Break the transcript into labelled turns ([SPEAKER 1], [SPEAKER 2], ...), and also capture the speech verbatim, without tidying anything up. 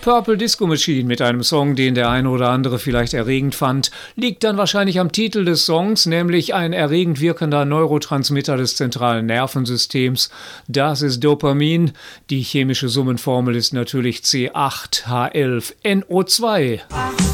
[SPEAKER 1] Purple Disco Machine mit einem Song, den der eine oder andere vielleicht erregend fand, liegt dann wahrscheinlich am Titel des Songs, nämlich ein erregend wirkender Neurotransmitter des zentralen Nervensystems. Das ist Dopamin. Die chemische Summenformel ist natürlich C acht H elf N O zwei.
[SPEAKER 2] Ach.